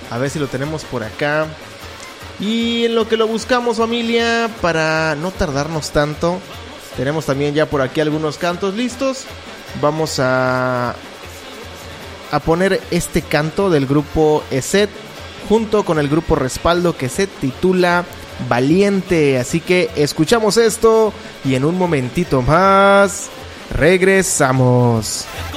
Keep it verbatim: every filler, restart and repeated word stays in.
A ver si lo tenemos por acá. Y en lo que lo buscamos, familia, para no tardarnos tanto, tenemos también ya por aquí algunos cantos listos. Vamos a, a poner este canto del grupo ESET junto con el grupo Respaldo, que se titula Valiente. Así que escuchamos esto y en un momentito más regresamos.